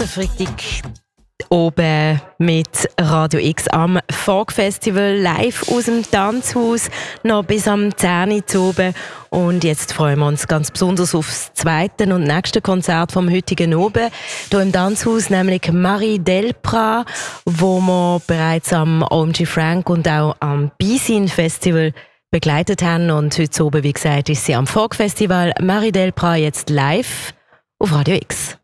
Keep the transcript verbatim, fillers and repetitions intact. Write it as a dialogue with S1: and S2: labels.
S1: der Freitag oben mit Radio X am Folk-Festival live aus dem Tanzhaus, noch bis am zehn Uhr zu oben. Und jetzt freuen wir uns ganz besonders auf das zweite und nächste Konzert vom heutigen Oben. Hier im Tanzhaus nämlich Marie Delprat, wo wir bereits am O M G Frank und auch am Bisin Festival begleitet haben. Und heute oben, wie gesagt, ist sie am Folk-Festival. Marie Delprat jetzt live auf Radio X.